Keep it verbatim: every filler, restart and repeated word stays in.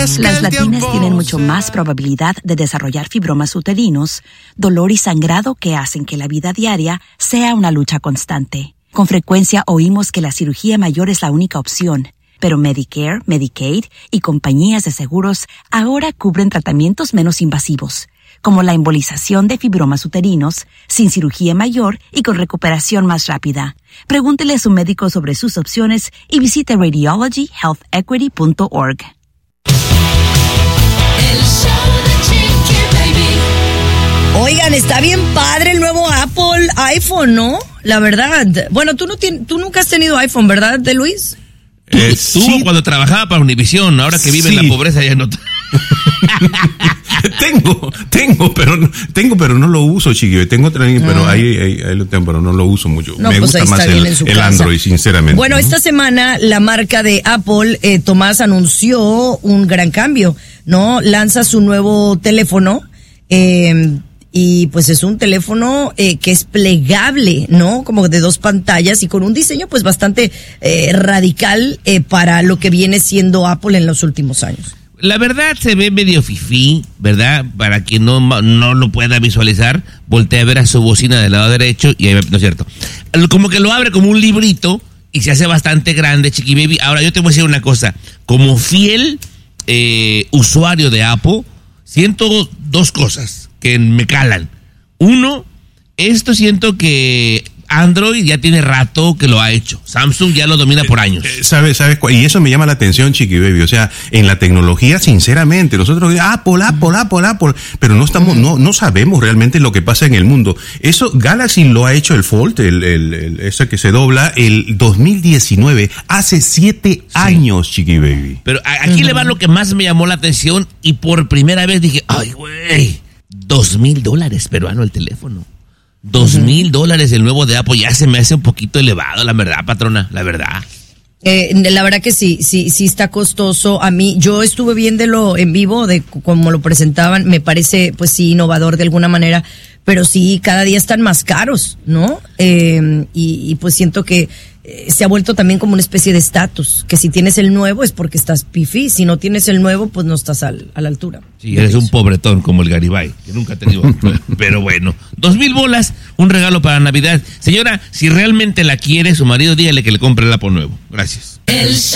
Las latinas tienen mucho más probabilidad de desarrollar fibromas uterinos, dolor y sangrado que hacen que la vida diaria sea una lucha constante. Con frecuencia oímos que la cirugía mayor es la única opción, pero Medicare, Medicaid y compañías de seguros ahora cubren tratamientos menos invasivos, como la embolización de fibromas uterinos, sin cirugía mayor y con recuperación más rápida. Pregúntele a su médico sobre sus opciones y visite radiology health equity punto org. El show de Chiqui Baby. Oigan, está bien padre el nuevo Apple iPhone, ¿no? La verdad. Bueno, tú no tienes, tú nunca has tenido iPhone, ¿verdad, de Luis? Eh, Tuvo sí. Cuando trabajaba para Univision, ahora que vive sí. en la pobreza ya no. tengo, tengo, pero no, tengo, pero no lo uso, chiquillo. Tengo también, pero ah. ahí, ahí, ahí lo tengo, pero no lo uso mucho. No, Me pues gusta más el, el Android, sinceramente. Bueno, ¿no? Esta semana la marca de Apple, eh, Tomás, anunció un gran cambio, ¿no? Lanza su nuevo teléfono, eh, y pues es un teléfono eh, que es plegable, ¿no? Como de dos pantallas y con un diseño pues bastante eh, radical eh, para lo que viene siendo Apple en los últimos años. La verdad se ve medio fifí, ¿verdad? Para quien no, no lo pueda visualizar, voltea a ver a su bocina del lado derecho y ahí, no es cierto. Como que lo abre como un librito y se hace bastante grande, Chiqui Baby. Ahora yo te voy a decir una cosa, como fiel eh, usuario de Apple, siento dos cosas que me calan. Uno, esto siento que Android ya tiene rato que lo ha hecho. Samsung ya lo domina por años. Eh, ¿Sabes? ¿Sabes? Y eso me llama la atención, Chiqui Baby. O sea, en la tecnología, sinceramente, nosotros Apple, Apple, Apple, Apple, pero no estamos, no, no sabemos realmente lo que pasa en el mundo. Eso, Galaxy lo ha hecho el Fold, el, el, el ese que se dobla, el dos mil diecinueve, hace siete sí. años, Chiqui Baby. Pero aquí uh-huh. le va lo que más me llamó la atención y por primera vez dije, ay, güey, dos mil dólares peruano el teléfono. Dos uh-huh. mil dólares el nuevo de Apple, ya se me hace un poquito elevado, la verdad, patrona, la verdad. Eh, la verdad que sí, sí, sí está costoso. A mí, yo estuve viéndolo en vivo, de como lo presentaban, me parece, pues sí, innovador de alguna manera, pero sí, cada día están más caros, ¿no? Eh, y, y pues siento que eh, se ha vuelto también como una especie de estatus, que si tienes el nuevo es porque estás pifí, si no tienes el nuevo, pues no estás al, a la altura. Sí, eres un pobretón como el Garibay, que nunca ha tenido, pero bueno, dos mil bolas, un regalo para Navidad. Señora, si realmente la quiere, su marido, dígale que le compre el Apple nuevo. Gracias. El